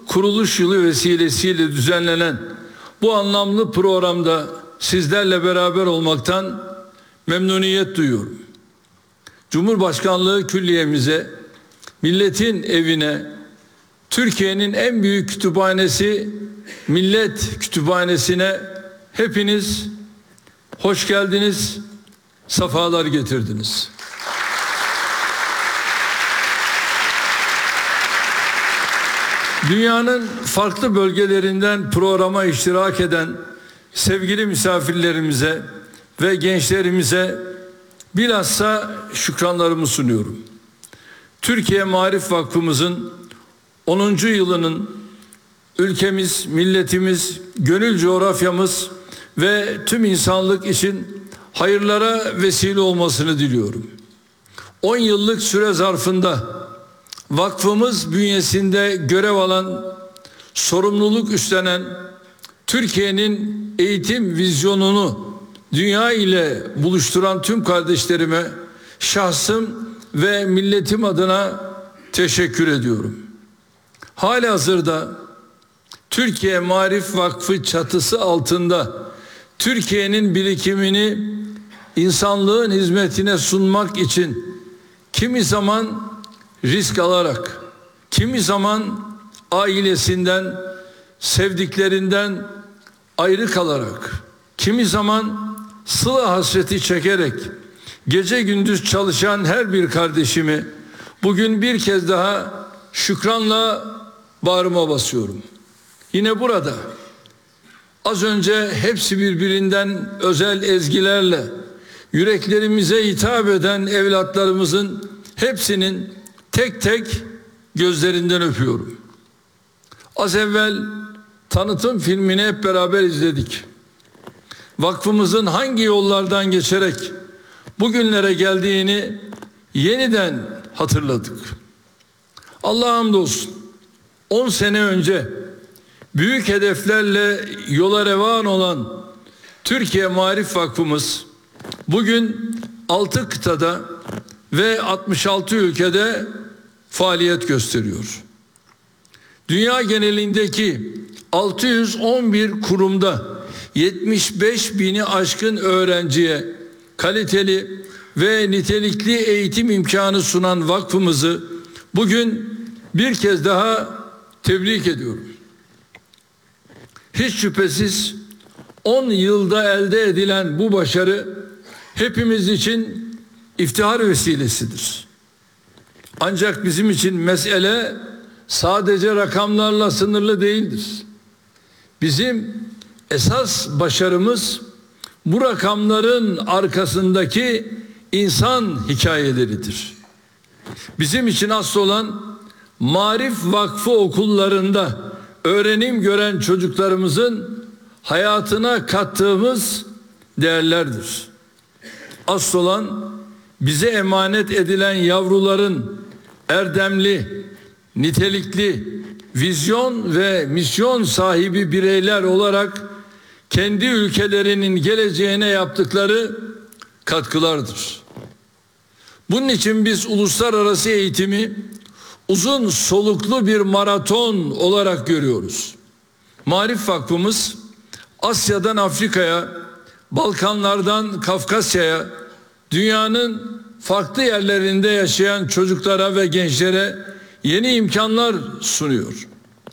kuruluş yılı vesilesiyle düzenlenen bu anlamlı programda sizlerle beraber olmaktan memnuniyet duyuyorum. Cumhurbaşkanlığı Külliye'mize, milletin evine, Türkiye'nin en büyük kütüphanesi Millet Kütüphanesi'ne hepiniz hoş geldiniz, sefalar getirdiniz. Dünyanın farklı bölgelerinden programa iştirak eden sevgili misafirlerimize ve gençlerimize bilhassa şükranlarımı sunuyorum. Türkiye Maarif Vakfımızın 10. yılının ülkemiz, milletimiz, gönül coğrafyamız ve tüm insanlık için hayırlara vesile olmasını diliyorum. 10 yıllık süre zarfında vakfımız bünyesinde görev alan, sorumluluk üstlenen, Türkiye'nin eğitim vizyonunu dünya ile buluşturan tüm kardeşlerime şahsım ve milletim adına teşekkür ediyorum. Halihazırda Türkiye Maarif Vakfı çatısı altında Türkiye'nin birikimini insanlığın hizmetine sunmak için kimi zaman risk alarak, kimi zaman ailesinden, sevdiklerinden ayrı kalarak, kimi zaman sıla hasreti çekerek gece gündüz çalışan her bir kardeşimi bugün bir kez daha şükranla bağrıma basıyorum. Yine burada az önce hepsi birbirinden özel ezgilerle yüreklerimize hitap eden evlatlarımızın hepsinin tek tek gözlerinden öpüyorum. Az evvel tanıtım filmini hep beraber izledik. Vakfımızın hangi yollardan geçerek bugünlere geldiğini yeniden hatırladık. Allah'a hamdolsun 10 sene önce büyük hedeflerle yola revan olan Türkiye Maarif Vakfımız bugün 6 kıtada ve 66 ülkede faaliyet gösteriyor. Dünya genelindeki 611 kurumda 75 bini aşkın öğrenciye kaliteli ve nitelikli eğitim imkanı sunan vakfımızı bugün bir kez daha tebrik ediyorum. Hiç şüphesiz 10 yılda elde edilen bu başarı hepimiz için iftihar vesilesidir. Ancak bizim için mesele sadece rakamlarla sınırlı değildir. Bizim esas başarımız bu rakamların arkasındaki insan hikayeleridir. Bizim için asıl olan Maarif Vakfı okullarında öğrenim gören çocuklarımızın hayatına kattığımız değerlerdir. Asıl olan bize emanet edilen yavruların erdemli, nitelikli, vizyon ve misyon sahibi bireyler olarak kendi ülkelerinin geleceğine yaptıkları katkılardır. Bunun için biz uluslararası eğitimi uzun soluklu bir maraton olarak görüyoruz. Maarif Vakfımız Asya'dan Afrika'ya, Balkanlardan Kafkasya'ya, dünyanın farklı yerlerinde yaşayan çocuklara ve gençlere yeni imkanlar sunuyor.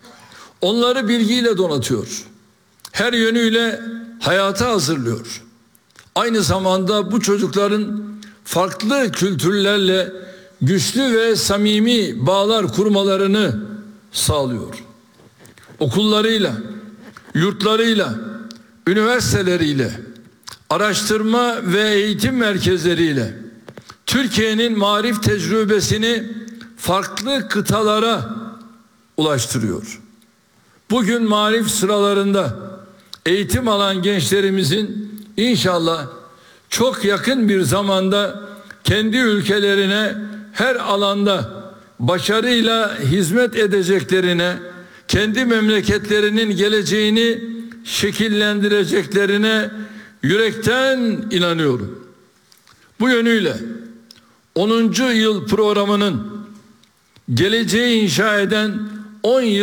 Onları bilgiyle donatıyor. Her yönüyle hayata hazırlıyor. Aynı zamanda bu çocukların farklı kültürlerle güçlü ve samimi bağlar kurmalarını sağlıyor. Okullarıyla, yurtlarıyla, üniversiteleriyle, araştırma ve eğitim merkezleriyle Türkiye'nin marif tecrübesini farklı kıtalara ulaştırıyor. Bugün marif sıralarında eğitim alan gençlerimizin inşallah çok yakın bir zamanda kendi ülkelerine her alanda başarıyla hizmet edeceklerine, kendi memleketlerinin geleceğini şekillendireceklerine yürekten inanıyorum. Bu yönüyle 10. yıl programının geleceği inşa eden 10 yıl